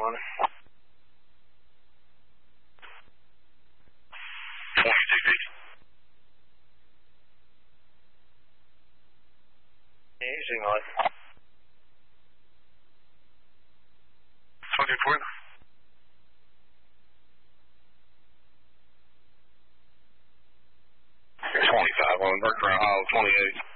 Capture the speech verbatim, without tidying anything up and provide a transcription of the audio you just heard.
one. twenty-two fifty. Yeah, using like. twenty-two forty. twenty-five on Bertrand Hall, twenty-eight.